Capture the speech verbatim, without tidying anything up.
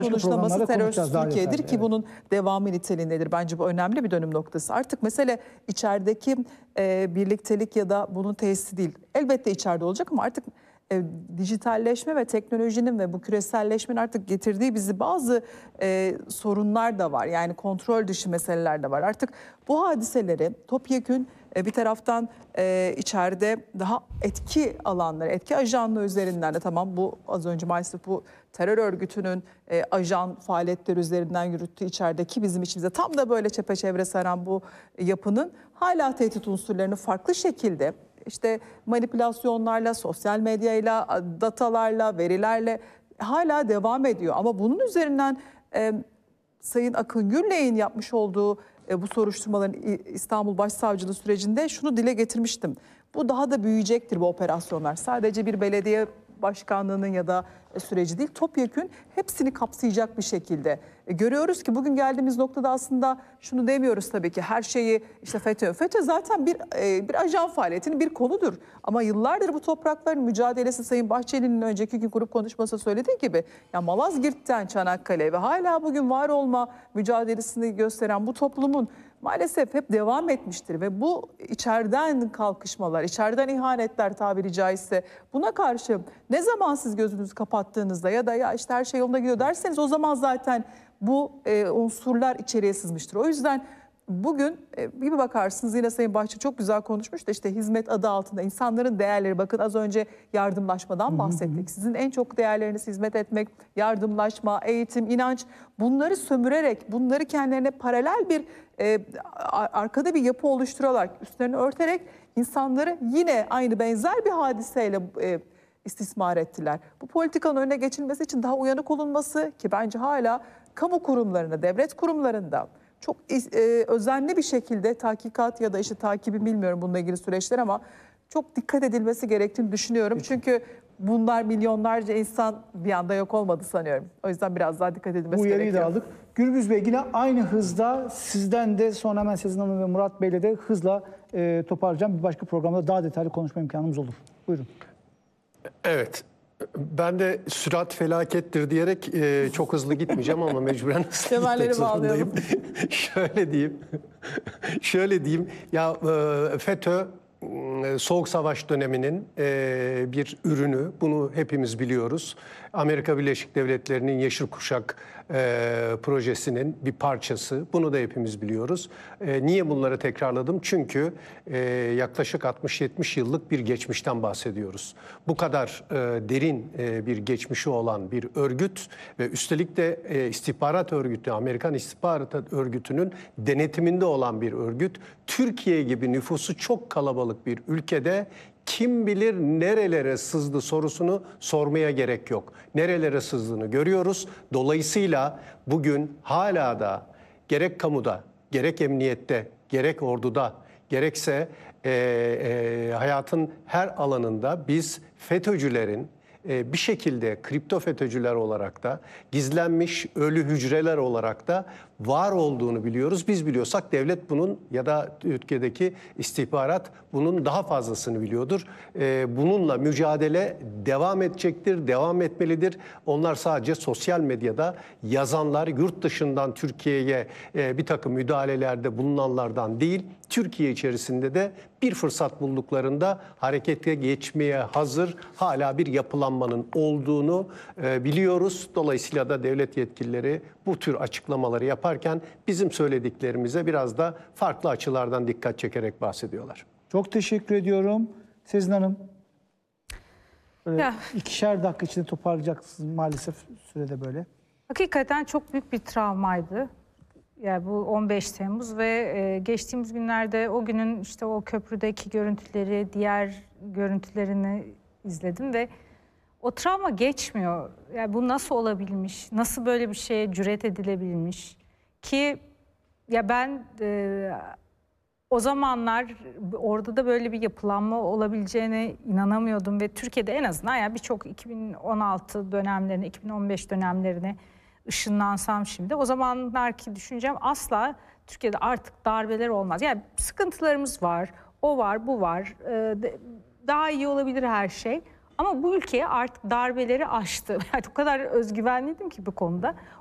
Sonuçlaması terörsüz Türkiye'dir ki evet. bunun devamı niteliğindedir. Bence bu önemli bir dönüm noktası. Artık mesele içerideki e, birliktelik ya da bunun tesisi değil. Elbette içeride olacak ama artık e, dijitalleşme ve teknolojinin ve bu küreselleşmenin artık getirdiği bizi bazı e, sorunlar da var. Yani kontrol dışı meseleler de var. Artık bu hadiseleri topyekün e, bir taraftan e, içeride daha etki alanları, etki ajanlığı üzerinden de tamam bu az önce maalesef bu terör örgütünün e, ajan faaliyetleri üzerinden yürüttüğü içerideki bizim içimize tam da böyle çepeçevre saran bu yapının hala tehdit unsurlarını farklı şekilde işte manipülasyonlarla, sosyal medyayla, datalarla, verilerle hala devam ediyor. Ama bunun üzerinden e, Sayın Akın Gürley'in yapmış olduğu e, bu soruşturmaların İstanbul Başsavcılığı sürecinde şunu dile getirmiştim. Bu daha da büyüyecektir bu operasyonlar. Sadece bir belediye başkanlığının ya da süreci değil, topyekün hepsini kapsayacak bir şekilde. E, görüyoruz ki bugün geldiğimiz noktada aslında şunu demiyoruz tabii ki her şeyi işte FETÖ. FETÖ zaten bir e, bir ajan faaliyetinin bir konudur. Ama yıllardır bu toprakların mücadelesi Sayın Bahçeli'nin önceki gün grup konuşması söylediği gibi ya Malazgirt'ten Çanakkale ve hala bugün var olma mücadelesini gösteren bu toplumun maalesef hep devam etmiştir ve bu içeriden kalkışmalar, içeriden ihanetler tabiri caizse buna karşı ne zaman siz gözünüzü kapattığınızda ya da ya işte her şey yolunda gidiyor derseniz o zaman zaten bu e, unsurlar içeriye sızmıştır. O yüzden bugün e, bir bakarsınız yine Sayın Bahçeli çok güzel konuşmuş da işte hizmet adı altında insanların değerleri, bakın az önce yardımlaşmadan bahsettik. Sizin en çok değerleriniz hizmet etmek, yardımlaşma, eğitim, inanç, bunları sömürerek, bunları kendilerine paralel bir e, arkada bir yapı oluşturarak, üstlerini örterek insanları yine aynı benzer bir hadiseyle e, istismar ettiler. Bu politikanın önüne geçilmesi için daha uyanık olunması ki bence hala kamu kurumlarında, devlet kurumlarında çok e, özenli bir şekilde tahkikat ya da işte takibi bilmiyorum bununla ilgili süreçler ama çok dikkat edilmesi gerektiğini düşünüyorum. Peki. Çünkü bunlar milyonlarca insan bir anda yok olmadı sanıyorum. O yüzden biraz daha dikkat edilmesi gerekiyor. Bu uyarıyı da aldık. Gürbüz Bey yine aynı hızda sizden de sonra hemen Sezin Hanım ve Murat Bey'le de hızla e, toparlayacağım. Bir başka programda daha detaylı konuşma imkanımız olur. Buyurun. Evet. Ben de sürat felakettir diyerek e, çok hızlı gitmeyeceğim ama mecburen hızlı gitmek zorundayım. Şöyle diyeyim. Şöyle diyeyim. Ya e, FETÖ Soğuk Savaş döneminin e, bir ürünü. Bunu hepimiz biliyoruz. Amerika Birleşik Devletleri'nin Yeşil Kuşak e, projesinin bir parçası. Bunu da hepimiz biliyoruz. E, niye bunları tekrarladım? Çünkü e, yaklaşık altmış yetmiş yıllık bir geçmişten bahsediyoruz. Bu kadar e, derin e, bir geçmişi olan bir örgüt ve üstelik de e, istihbarat örgütü, Amerikan İstihbarat Örgütü'nün denetiminde olan bir örgüt. Türkiye gibi nüfusu çok kalabalık bir ülkede kim bilir nerelere sızdı sorusunu sormaya gerek yok. Nerelere sızdığını görüyoruz. Dolayısıyla bugün hala da gerek kamuda, gerek emniyette, gerek orduda, gerekse e, e, hayatın her alanında biz FETÖ'cülerin e, bir şekilde kripto FETÖ'cüler olarak da gizlenmiş ölü hücreler olarak da var olduğunu biliyoruz. Biz biliyorsak devlet bunun ya da Türkiye'deki istihbarat bunun daha fazlasını biliyordur. Ee, bununla mücadele devam edecektir, devam etmelidir. Onlar sadece sosyal medyada yazanlar, yurt dışından Türkiye'ye e, bir takım müdahalelerde bulunanlardan değil, Türkiye içerisinde de bir fırsat bulduklarında harekete geçmeye hazır hala bir yapılanmanın olduğunu e, biliyoruz. Dolayısıyla da devlet yetkilileri bu tür açıklamaları yaparken bizim söylediklerimize biraz da farklı açılardan dikkat çekerek bahsediyorlar. Çok teşekkür ediyorum. Sezin Hanım, ya, ikişer dakika içinde toparlayacaksınız maalesef sürede böyle. Hakikaten çok büyük bir travmaydı. Yani bu on beş Temmuz ve e, geçtiğimiz günlerde o günün işte o köprüdeki görüntüleri, diğer görüntülerini izledim ve o travma geçmiyor. Yani bu nasıl olabilmiş? Nasıl böyle bir şeye cüret edilebilmiş? Ki ya ben e, o zamanlar orada da böyle bir yapılanma olabileceğine inanamıyordum ve Türkiye'de en azından yani birçok iki bin on altı dönemlerine, iki bin on beş dönemlerine ışınlansam şimdi o zamanlarki düşüncem asla Türkiye'de artık darbeler olmaz. Yani sıkıntılarımız var, o var, bu var. E, daha iyi olabilir her şey. Ama bu ülkeye artık darbeleri aştı. Yani o kadar özgüvenliydim ki bu konuda.